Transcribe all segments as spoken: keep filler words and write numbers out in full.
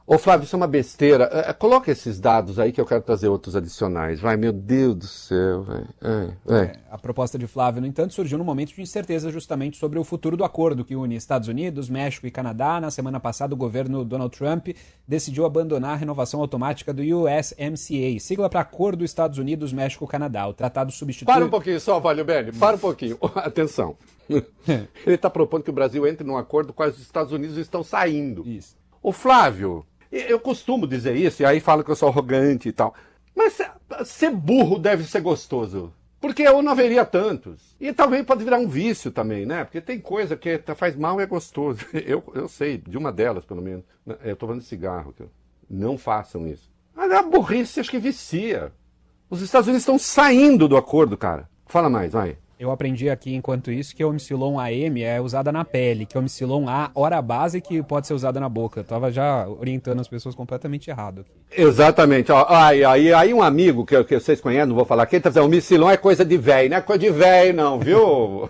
Ô Flávio, isso é uma besteira. É, coloca esses dados aí que eu quero trazer outros adicionais. Vai, meu Deus do céu. Vai. É, é. É, a proposta de Flávio, no entanto, surgiu num momento de incerteza justamente sobre o futuro do acordo que une Estados Unidos, México e Canadá. Na semana passada, o governo Donald Trump decidiu abandonar a renovação automática do U S M C A, sigla para Acordo Estados Unidos-México-Canadá. O tratado substitui... Para um pouquinho só, Valio Belli. Para um pouquinho. Atenção. Ele está propondo que o Brasil entre num acordo do qual os Estados Unidos estão saindo. Isso. Ô Flávio... Eu costumo dizer isso, e aí falo que eu sou arrogante e tal. Mas ser burro deve ser gostoso. Porque eu não haveria tantos. E talvez pode virar um vício também, né? Porque tem coisa que faz mal e é gostoso. Eu, eu sei, de uma delas, pelo menos. Eu estou falando de cigarro. Não façam isso. Mas a burrice acho que vicia. Os Estados Unidos estão saindo do acordo, cara. Fala mais, vai. Eu aprendi aqui, enquanto isso, que a omicilon A M é usada na pele, que a omicilon A, hora base, que pode ser usada na boca. Eu tava já orientando as pessoas completamente errado aqui. Exatamente. Ó, aí, aí, aí um amigo que, que vocês conhecem, não vou falar quem, tá dizendo, omicilon é coisa de velho, não é coisa de velho não, viu?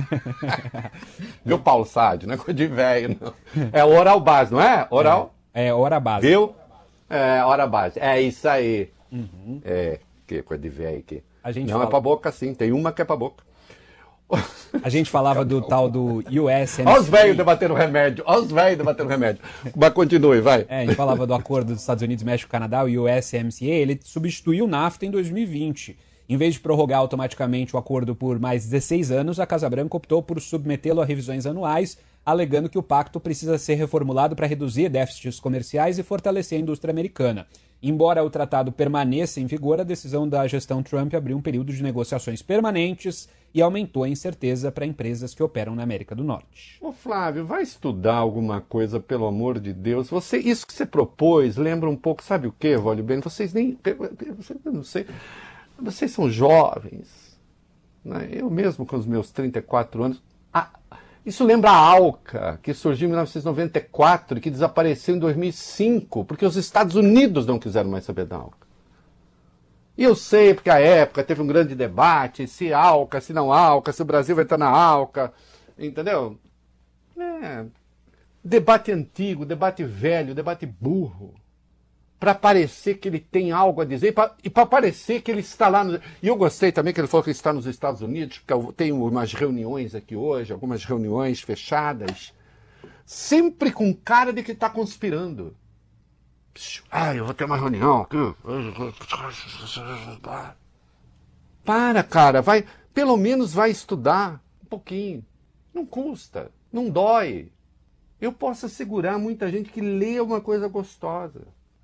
Viu, Paulo Sade? Não é coisa de velho, não. É oral base, não é? Oral? É, é hora base. Viu? É, hora base. É isso aí. Uhum. É, que coisa de velho aqui. A gente não, fala... é pra boca sim, tem uma que é pra boca. A gente falava do tal do U S M C A. Olha os velhos debatendo remédio, olha os velhos debatendo remédio. Mas continue, vai. É, a gente falava do acordo dos Estados Unidos, México e Canadá, o U S M C A, ele substituiu o NAFTA em dois mil e vinte. Em vez de prorrogar automaticamente o acordo por mais dezesseis anos, a Casa Branca optou por submetê-lo a revisões anuais, alegando que o pacto precisa ser reformulado para reduzir déficits comerciais e fortalecer a indústria americana. Embora o tratado permaneça em vigor, a decisão da gestão Trump abriu um período de negociações permanentes e aumentou a incerteza para empresas que operam na América do Norte. Ô Flávio, vai estudar alguma coisa, pelo amor de Deus. Você, isso que você propôs lembra um pouco, sabe o quê, Vólio Bene? Vocês nem... Eu não sei... Vocês são jovens. Né? Eu mesmo, com os meus trinta e quatro anos... Ah, isso lembra a ALCA, que surgiu em mil novecentos e noventa e quatro e que desapareceu em dois mil e cinco, porque os Estados Unidos não quiseram mais saber da ALCA. E eu sei, porque à época teve um grande debate, se ALCA, se não ALCA, se o Brasil vai estar na ALCA, entendeu? É, debate antigo, debate velho, debate burro, para parecer que ele tem algo a dizer e para parecer que ele está lá. No... E eu gostei também que ele falou que ele está nos Estados Unidos, porque eu tenho umas reuniões aqui hoje, algumas reuniões fechadas, sempre com cara de que está conspirando. Ah, eu vou ter uma reunião aqui. Para, cara, vai, pelo menos vai estudar um pouquinho. Não custa, não dói. Eu posso assegurar muita gente que lê uma coisa gostosa.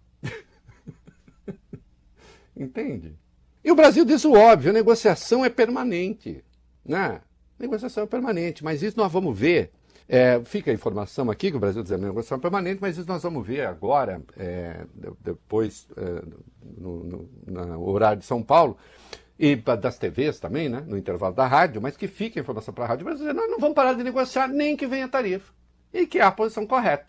Entende? E o Brasil diz o óbvio, a negociação é permanente, né? A negociação é permanente, mas isso nós vamos ver. É, fica a informação aqui que o Brasil diz a negociação é permanente, mas isso nós vamos ver agora, é, depois, é, no, no, no horário de São Paulo, e das T Vs também, né? No intervalo da rádio, mas que fica a informação para a rádio brasileira. Nós não vamos parar de negociar nem que venha a tarifa. E que é a posição correta.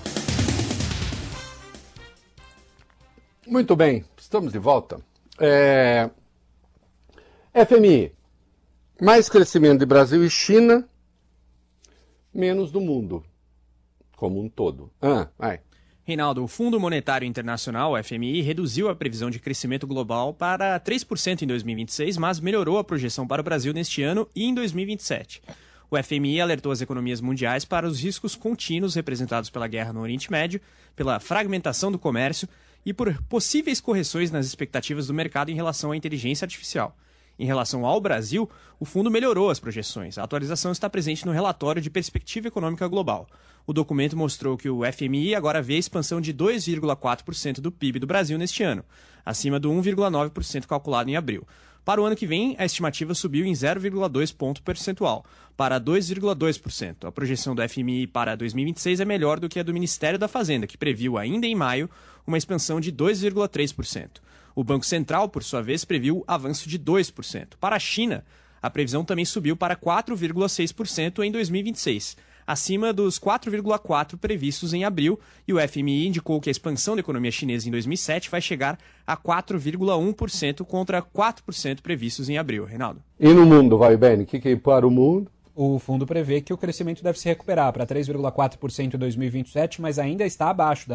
Muito bem, estamos de volta. É... F M I, mais crescimento de Brasil e China, menos do mundo, como um todo. Ah, vai. Reinaldo, o Fundo Monetário Internacional, o F M I, reduziu a previsão de crescimento global para três por cento em dois mil e vinte e seis, mas melhorou a projeção para o Brasil neste ano e em dois mil e vinte e sete. O F M I alertou as economias mundiais para os riscos contínuos representados pela guerra no Oriente Médio, pela fragmentação do comércio e por possíveis correções nas expectativas do mercado em relação à inteligência artificial. Em relação ao Brasil, o fundo melhorou as projeções. A atualização está presente no relatório de perspectiva econômica global. O documento mostrou que o F M I agora vê a expansão de dois vírgula quatro por cento do P I B do Brasil neste ano, acima do um vírgula nove por cento calculado em abril. Para o ano que vem, a estimativa subiu em zero vírgula dois ponto percentual, para dois vírgula dois por cento. A projeção do F M I para dois mil e vinte e seis é melhor do que a do Ministério da Fazenda, que previu ainda em maio uma expansão de dois vírgula três por cento. O Banco Central, por sua vez, previu avanço de dois por cento. Para a China, a previsão também subiu para quatro vírgula seis por cento em dois mil e vinte e seis, acima dos quatro vírgula quatro por cento previstos em abril, e o F M I indicou que a expansão da economia chinesa em dois mil e sete vai chegar a quatro vírgula um por cento contra quatro por cento previstos em abril. Reinaldo. E no mundo, vai bem? O que que é para o mundo? O fundo prevê que o crescimento deve se recuperar para três vírgula quatro por cento em dois mil e vinte e sete, mas ainda está abaixo da média de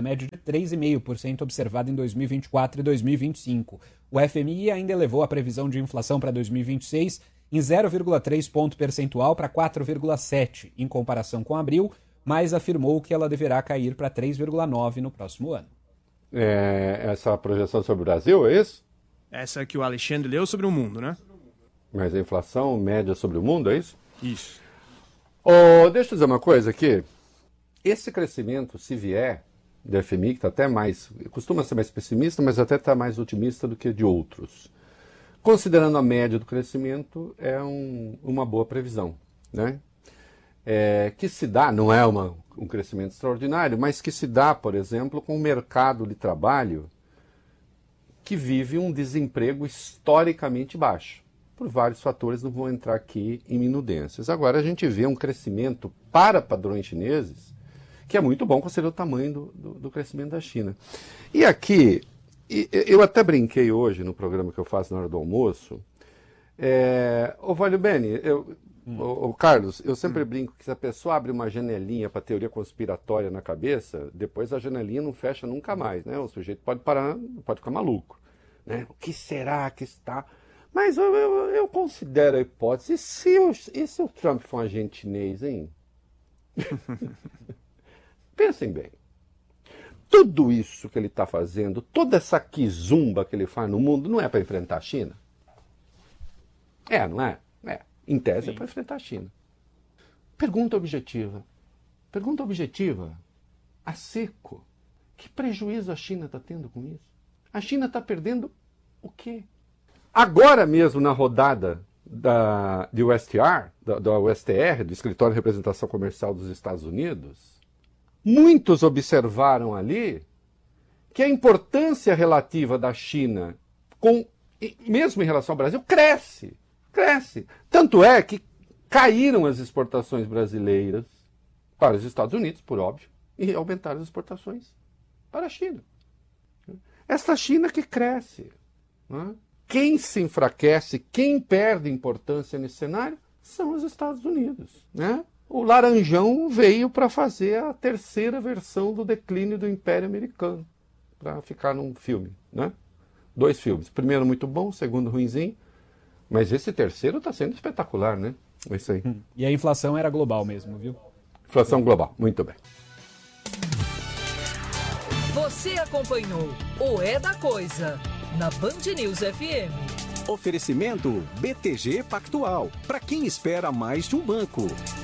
três vírgula cinco por cento observada em dois mil e vinte e quatro e dois mil e vinte e cinco. O F M I ainda elevou a previsão de inflação para dois mil e vinte e seis em zero vírgula três ponto percentual para quatro vírgula sete em comparação com abril, mas afirmou que ela deverá cair para três vírgula nove no próximo ano. É, essa projeção sobre o Brasil, é isso? Essa que o Alexandre leu sobre o mundo, né? Mas a inflação média sobre o mundo, é isso? Isso. Oh, deixa eu dizer uma coisa aqui. Esse crescimento, se vier, do F M I, que está até mais, costuma ser mais pessimista, mas até está mais otimista do que de outros. Considerando a média do crescimento, é um, uma boa previsão, né? É, que se dá, não é uma, um crescimento extraordinário, mas que se dá, por exemplo, com o mercado de trabalho que vive um desemprego historicamente baixo. Por vários fatores, não vou entrar aqui em minudências. Agora a gente vê um crescimento para padrões chineses que é muito bom considerando o tamanho do, do, do crescimento da China. E aqui, eu até brinquei hoje no programa que eu faço na hora do almoço. É, ô, Valio Bene, eu, hum. ô, ô, Carlos, eu sempre hum. brinco que se a pessoa abre uma janelinha para teoria conspiratória na cabeça, depois a janelinha não fecha nunca mais, né? O sujeito pode parar, pode ficar maluco, né? O que será que está... Mas eu, eu, eu considero a hipótese, e se, o, e se o Trump for um agente chinês, hein? Pensem bem. Tudo isso que ele está fazendo, toda essa quizumba que ele faz no mundo, não é para enfrentar a China? É, não é? É. Em tese Sim. é para enfrentar a China. Pergunta objetiva. Pergunta objetiva. A seco. Que prejuízo a China está tendo com isso? A China está perdendo o quê? Agora mesmo, na rodada da, de U S T R, da, da U S T R, do Escritório de Representação Comercial dos Estados Unidos, muitos observaram ali que a importância relativa da China, com, mesmo em relação ao Brasil, cresce. Cresce. Tanto é que caíram as exportações brasileiras para os Estados Unidos, por óbvio, e aumentaram as exportações para a China. Essa China que cresce, né? Quem se enfraquece, quem perde importância nesse cenário, são os Estados Unidos, né? O Laranjão veio para fazer a terceira versão do declínio do Império Americano, para ficar num filme, né? Dois filmes. Primeiro muito bom, segundo ruinzinho, mas esse terceiro está sendo espetacular, né? É isso aí. E a inflação era global mesmo, viu? Inflação global, muito bem. Você acompanhou o É da Coisa na Band News F M. Oferecimento B T G Pactual. Para quem espera mais de um banco.